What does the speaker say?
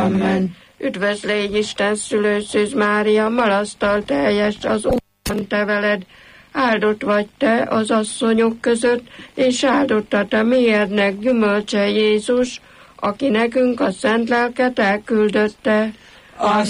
Amen. Üdvös légy Isten szülő Szűz Mária, marasztal teljes az Úrban te veled, áldott vagy te az asszonyok között, és áldott a te méhednek gyümölcse Jézus, aki nekünk a szent lelket elküldötte.